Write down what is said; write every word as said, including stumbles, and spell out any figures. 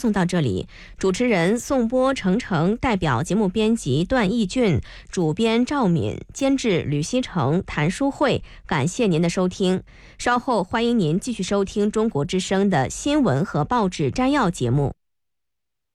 送到这里，主持人宋波、程程，代表节目编辑段义俊，主编赵敏，监制吕希成、谭淑慧，感谢您的收听。稍后欢迎您继续收听中国之声的新闻和报纸摘要节目。